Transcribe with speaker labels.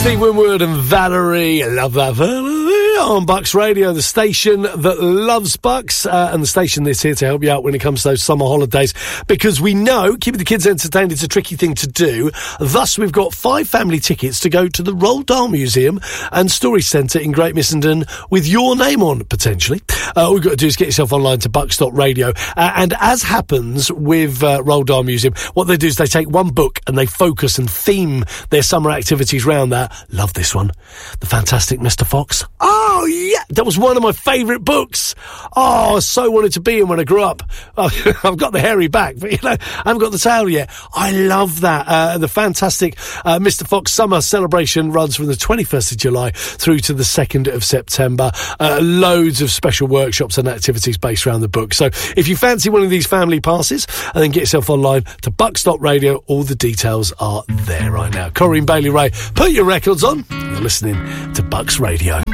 Speaker 1: Steve Winwood and Valerie, love that Valerie, on Bucks Radio, the station that loves Bucks, and the station that's here to help you out when it comes to those summer holidays, because we know keeping the kids entertained is a tricky thing to do. Thus, we've got 5 family tickets to go to the Roald Dahl Museum and Story Centre in Great Missenden with your name on, potentially. All you've got to do is get yourself online to bucks.radio, and as happens with Roald Dahl Museum, what they do is they take one book and they focus and theme their summer activities around that. Love this one. The Fantastic Mr. Fox. Oh, yeah. That was one of my favourite books. Oh, I so wanted to be in when I grew up. Oh, I've got the hairy back, but, I haven't got the tail yet. I love that. The Fantastic Mr. Fox Summer Celebration runs from the 21st of July through to the 2nd of September. Loads of special workshops and activities based around the book. So if you fancy one of these family passes, and then get yourself online to bucks.radio, all the details are there right now. Corinne Bailey Ray, put your records on. You're listening to Bucks Radio.